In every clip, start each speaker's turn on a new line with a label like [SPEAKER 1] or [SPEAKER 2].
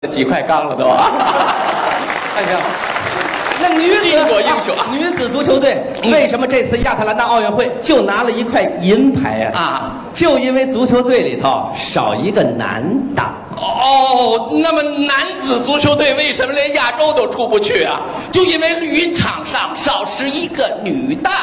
[SPEAKER 1] 几块钢了都。哎呀，
[SPEAKER 2] 那女子
[SPEAKER 1] 巾帼英雄
[SPEAKER 2] 女子足球队为什么这次亚特兰大奥运会就拿了一块银牌啊？就因为足球队里头少一个男的。
[SPEAKER 1] 哦，那么男子足球队为什么连亚洲都出不去啊？就因为绿茵场上少是一个女的。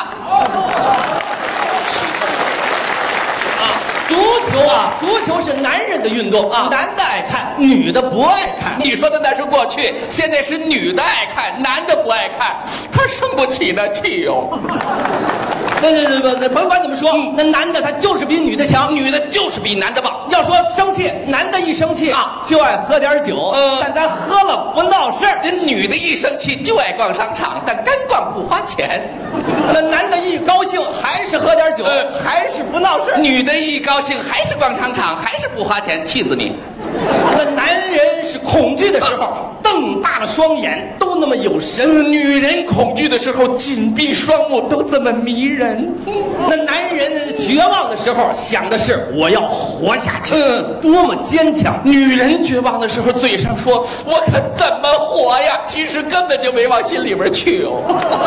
[SPEAKER 2] 足球是男人的运动啊，男的爱看，女的不爱看。
[SPEAKER 1] 你说的那是过去，现在是女的爱看，男的不爱看，他生不起那气哟。
[SPEAKER 2] 不，甭管怎么说，那男的他就是比女的强，
[SPEAKER 1] 女的就是比男的棒。
[SPEAKER 2] 要说生气，男的一生气
[SPEAKER 1] 啊
[SPEAKER 2] 就爱喝点酒，但咱喝了不闹事儿。
[SPEAKER 1] 这女的一生气就爱逛商场，但干逛不花钱。
[SPEAKER 2] 那男的一高兴还是喝点酒，还是不闹事儿。
[SPEAKER 1] 女的一高兴还是逛商场，还是不花钱，气死你。
[SPEAKER 2] 那男人是恐惧的时候，瞪大了双眼，都那么有神；
[SPEAKER 1] 女人恐惧的时候，紧闭双目，都这么迷人。
[SPEAKER 2] 那男人绝望的时候，想的是我要活下去，多么坚强。
[SPEAKER 1] 女人绝望的时候，嘴上说我可怎么活呀，其实根本就没往心里边去哦。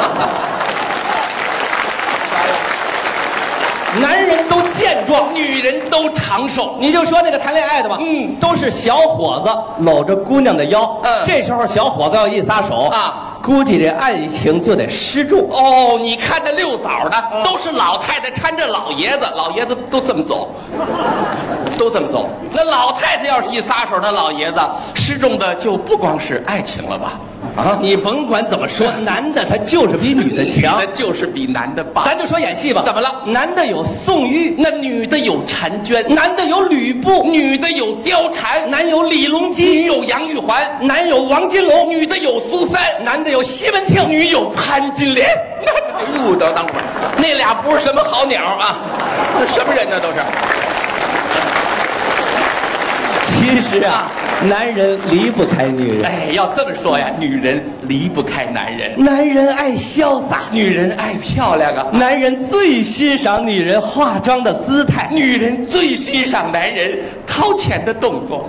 [SPEAKER 2] 男人都健壮，
[SPEAKER 1] 女人都长寿。
[SPEAKER 2] 你就说那个谈恋爱的吧，都是小伙子搂着姑娘的腰，这时候小伙子要一撒手啊，估计这爱情就得失重。
[SPEAKER 1] 哦，你看这遛枣的，都是老太太搀着老爷子，老爷子都这么走，都这么走。那老太太要是一撒手，那老爷子失重的就不光是爱情了吧？
[SPEAKER 2] 啊，你甭管怎么说，男的他就是比女的强，
[SPEAKER 1] 女的就是比男的棒。
[SPEAKER 2] 咱就说演戏吧，
[SPEAKER 1] 怎么了？
[SPEAKER 2] 男的有宋玉，
[SPEAKER 1] 那女的有婵娟；
[SPEAKER 2] 男的有吕布，
[SPEAKER 1] 女的有貂蝉；
[SPEAKER 2] 男有李隆基，
[SPEAKER 1] 女有杨玉环；
[SPEAKER 2] 男有王金龙，
[SPEAKER 1] 女的有苏三；
[SPEAKER 2] 男的有西门庆，
[SPEAKER 1] 女有潘金莲。哟，等会儿，那俩不是什么好鸟啊，那什么人呢？都是。
[SPEAKER 2] 其实啊，男人离不开女人。
[SPEAKER 1] 哎，要这么说呀，女人离不开男人。
[SPEAKER 2] 男人爱潇洒，
[SPEAKER 1] 女人爱漂亮啊。
[SPEAKER 2] 男人最欣赏女人化妆的姿态，
[SPEAKER 1] 女人最欣赏男人掏钱的动作。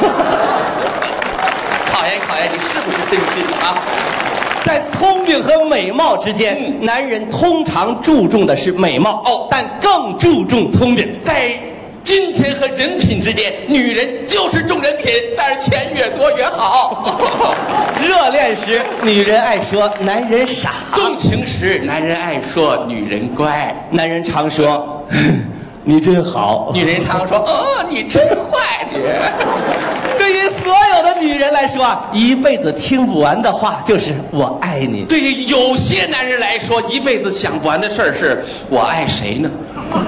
[SPEAKER 1] 考验考验你是不是真心啊？
[SPEAKER 2] 在聪明和美貌之间，男人通常注重的是美貌，但更注重聪明。
[SPEAKER 1] 在金钱和人品之间，女人就是重人品，但是钱越多越好。
[SPEAKER 2] 热恋时，女人爱说男人傻；
[SPEAKER 1] 动情时，男人爱说女人乖。
[SPEAKER 2] 男人常说你真好，
[SPEAKER 1] 女人常说你真坏你。
[SPEAKER 2] 对于所有的女人来说，一辈子听不完的话就是我爱你。
[SPEAKER 1] 对于有些男人来说，一辈子想不完的事儿是我爱谁呢？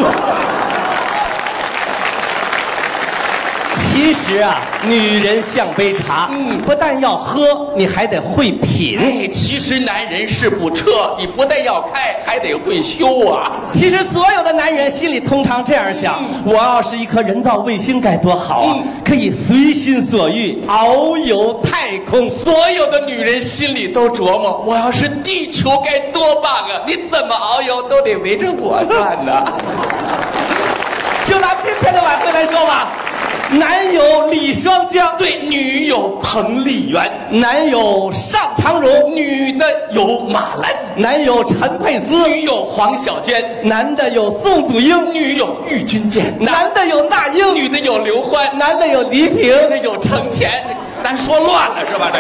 [SPEAKER 2] 其实啊，女人像杯茶，不但要喝，你还得会品。
[SPEAKER 1] 哎，其实男人是部车，你不但要开，还得会修啊。
[SPEAKER 2] 其实所有的男人心里通常这样想：我要是一颗人造卫星该多好啊，可以随心所欲遨游太空。
[SPEAKER 1] 所有的女人心里都琢磨：我要是地球该多棒啊！你怎么遨游都得围着我转呢。
[SPEAKER 2] 就拿今天的晚会来说吧。男有李双江，
[SPEAKER 1] 对，女有彭丽媛；
[SPEAKER 2] 男有尚长荣，
[SPEAKER 1] 女的有马兰；
[SPEAKER 2] 男有陈佩斯，
[SPEAKER 1] 女有黄小娟；
[SPEAKER 2] 男的有宋祖英，
[SPEAKER 1] 女有郁钧剑；
[SPEAKER 2] 男的有那英，
[SPEAKER 1] 女的有刘欢；
[SPEAKER 2] 男的有黎平，
[SPEAKER 1] 女的有程前。咱说乱了是吧？这个。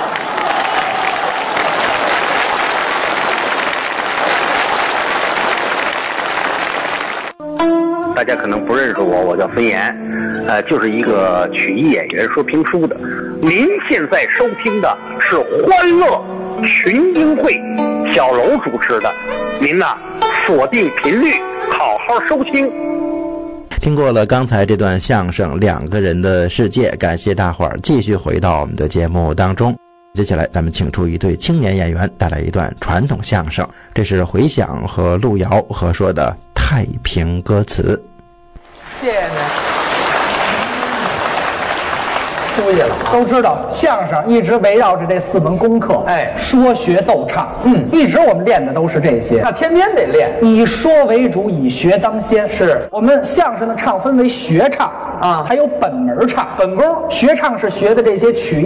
[SPEAKER 3] 大家可能不认识我，我叫孙岩，就是一个曲艺演员，说评书的。您现在收听的是《欢乐群英会》，小楼主持的。您呐，锁定频率，好好收听。
[SPEAKER 4] 听过了刚才这段相声《两个人的世界》，感谢大伙儿继续回到我们的节目当中。接下来咱们请出一对青年演员，带来一段传统相声，这是回响和路遥合说的太平歌词。
[SPEAKER 5] 谢谢您。 出息了。都知道相声一直围绕着这4门功课，说学逗唱，一直我们练的都是这些。
[SPEAKER 6] 那天天得练，
[SPEAKER 5] 以说为主，以学当先。
[SPEAKER 6] 是
[SPEAKER 5] 我们相声的唱分为学唱
[SPEAKER 6] 啊，
[SPEAKER 5] 还有本门唱。
[SPEAKER 6] 本功
[SPEAKER 5] 学唱是学的这些曲